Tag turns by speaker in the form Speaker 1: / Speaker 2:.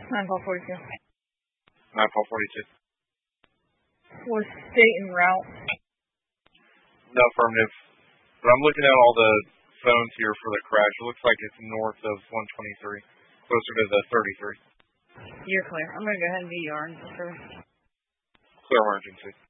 Speaker 1: 9-4-42.
Speaker 2: 9-4-42.
Speaker 1: Was state en route?
Speaker 2: No, affirmative. But I'm looking at all the phones here for the crash. It looks like it's north of 123, closer to the 33.
Speaker 1: You're clear. I'm going to go ahead and be yarn.
Speaker 2: Clear emergency.